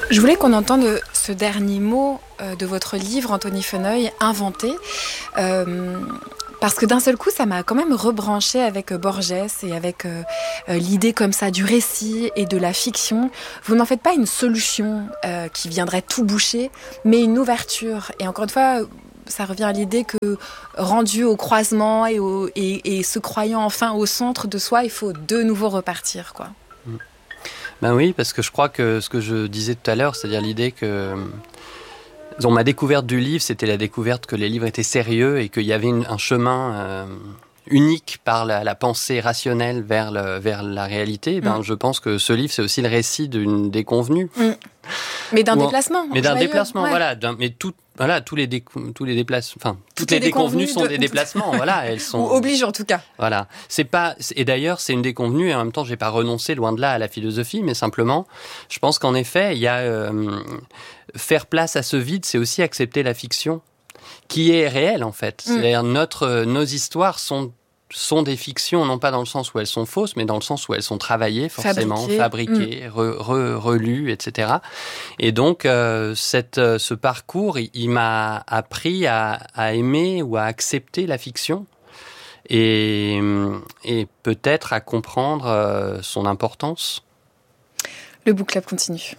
Je voulais qu'on entende ce dernier mot de votre livre, Anthony Feneuil, « Inventer ». Parce que d'un seul coup, ça m'a quand même rebranché avec Borges et avec l'idée comme ça du récit et de la fiction. Vous n'en faites pas une solution qui viendrait tout boucher, mais une ouverture. Et encore une fois, ça revient à l'idée que rendu au croisement et se croyant enfin au centre de soi, il faut de nouveau repartir, quoi. Ben oui, parce que je crois que ce que je disais tout à l'heure, c'est-à-dire l'idée que... Donc, ma découverte du livre, c'était la découverte que les livres étaient sérieux et qu'il y avait un chemin unique par la pensée rationnelle vers la réalité. Je pense que ce livre, c'est aussi le récit d'une déconvenue. Mais d'un déplacement. Mais d'un joyeux, déplacement, ouais. voilà. Tous les déplacements, enfin, toutes les déconvenues sont des déplacements, voilà. Elles sont... Ou obligent, en tout cas. Voilà. Et d'ailleurs, c'est une déconvenue, et en même temps, j'ai pas renoncé loin de là à la philosophie, mais simplement, je pense qu'en effet, il y a, faire place à ce vide, c'est aussi accepter la fiction, qui est réelle, en fait. C'est-à-dire, nos histoires sont des fictions, non pas dans le sens où elles sont fausses, mais dans le sens où elles sont travaillées, forcément, fabriquées, relues, etc. Et donc, ce parcours, il m'a appris à aimer ou à accepter la fiction et peut-être à comprendre son importance. Le Book Club continue.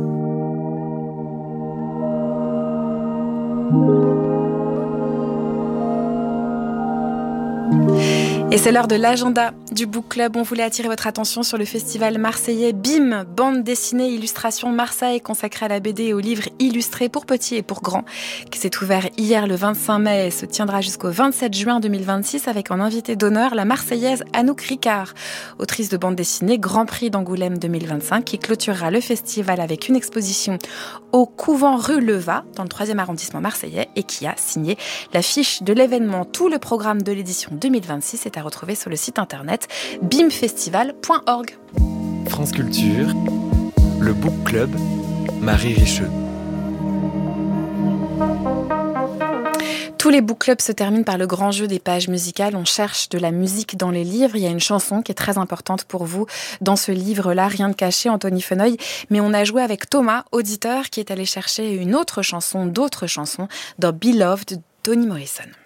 Et c'est l'heure de l'agenda du Book Club. On voulait attirer votre attention sur le festival marseillais BIM, bande dessinée illustration Marseille, consacrée à la BD et aux livres illustrés pour petits et pour grands, qui s'est ouvert hier le 25 mai et se tiendra jusqu'au 27 juin 2026 avec en invité d'honneur la Marseillaise Anouk Ricard, autrice de bande dessinée Grand Prix d'Angoulême 2025, qui clôturera le festival avec une exposition au couvent rue Levat, dans le 3e arrondissement marseillais, et qui a signé l'affiche de l'événement. Tout le programme de l'édition 2026 est à retrouver sur le site internet bimfestival.org. France Culture, le Book Club, Marie Richeux. Tous les book clubs se terminent par le grand jeu des pages musicales. On cherche de la musique dans les livres. Il y a une chanson qui est très importante pour vous dans ce livre-là, Rien de caché, Anthony Feneuil. Mais on a joué avec Thomas, auditeur, qui est allé chercher une autre chanson, d'autres chansons, dans Beloved de Toni Morrison.